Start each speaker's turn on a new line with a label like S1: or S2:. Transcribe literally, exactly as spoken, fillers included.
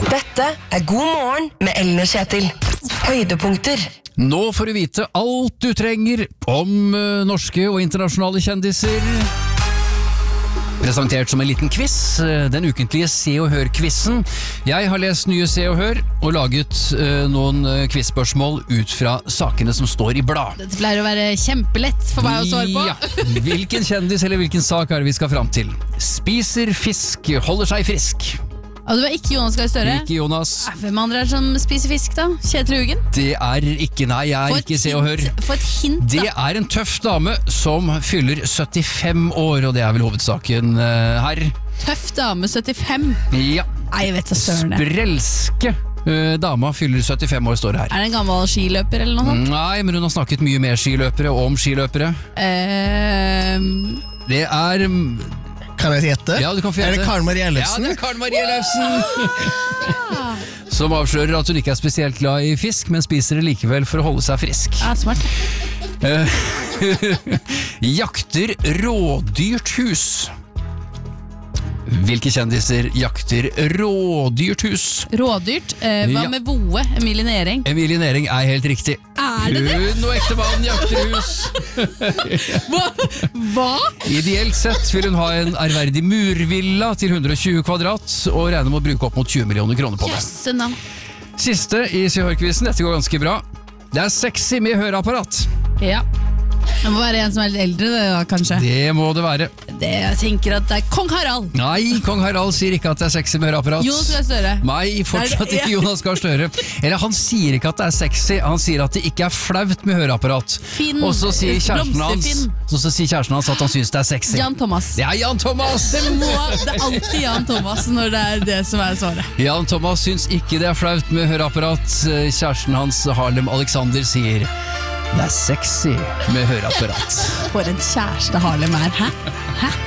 S1: Dette er God morgen med Ellen og Kjetil. Høydepunkter.
S2: Nå får du vite alt du trenger om uh, norske og internasjonale kjendiser. Presentert som en liten quiz, uh, den ukentlige Se og Hør-quizen. Jeg har lest nye Se og Hør og laget uh, noen uh, quizspørsmål ut fra sakene som står i blad.
S3: Dette pleier å være kjempelett for meg å svare på.
S2: Ja. Hvilken kjendis eller hvilken sak er det vi skal fram til? Spiser fisk, holder seg frisk.
S3: Og det var ikke Jonas Gahr Støre.
S2: Ikke Jonas.
S3: Hvem andre er det som spiser fisk da? Kjetil Hugen?
S2: Det er ikke, nei, jeg er ikke Se og Hør.
S3: For et hint da.
S2: Det er en tøff dame som fyller syttifem år, og det er vel hovedsaken uh, her.
S3: Tøff dame, syttifem.
S2: Ja.
S3: Nei, jeg vet da søren det.
S2: Sprelske uh, dama fyller syttifem år, står det her.
S3: Er det en gammel skiløper eller noe sånt?
S2: Nei, men hun har snakket mye med skiløpere og om skiløpere.
S3: Uh,
S2: Det er...
S4: Kan jeg gjette?
S2: Ja, du kan få gjette.
S4: Er det Karen Marie Ellefsen?
S2: Ja, det er Karen Marie Ellefsen. Som avslører at hun ikke er spesielt glad i fisk, men spiser det likevel for å holde seg frisk.
S3: Ja, smart.
S2: Jakter rådyrt hus. Hvilke kjendiser jakter rådyrt hus?
S3: Rådyrt. Eh, hva
S2: Ja.
S3: med Voe? Emilie Nering?
S2: Emilie Nering er helt riktig.
S3: Er det det?
S2: Hun og ektemann jakter hus.
S3: Hva? Hva?
S2: Ideelt sett vil hun ha en ærverdig murvilla til hundre og tjue kvadrat, og regner med å bruke opp mot tjue millioner kroner på det.
S3: Jøsse navn.
S2: Siste i Se og Hør-quizen, dette går ganske bra. Det er sexy med høreapparat.
S3: Ja. Det må være en som er litt eldre, det da, kanskje.
S2: Det må det være.
S3: Det, jeg tenker at det er Kong Harald.
S2: Nei, Kong Harald sier ikke at det er sexy med høreapparat.
S3: Jonas Gahr Støre.
S2: Nei, fortsatt
S3: Nei, det-
S2: ikke Jonas Gahr Støre. Eller han sier ikke at det er sexy, han sier at det ikke er flaut med høreapparat.
S3: Finn,
S2: Og så sier kjæresten hans,
S3: Blomsterfinn.
S2: så, så sier kjæresten hans at han synes det er sexy.
S3: Jan Thomas.
S2: Det er Jan Thomas!
S3: Det, må, det er alltid Jan Thomas når det er det som er svaret.
S2: Jan Thomas syns ikke det er flaut med høreapparat. Kjæresten hans, Harlem Alexander, sier det er sexy med høreapparat.
S3: For en kjæreste Harlem er. Hæ? Hæ?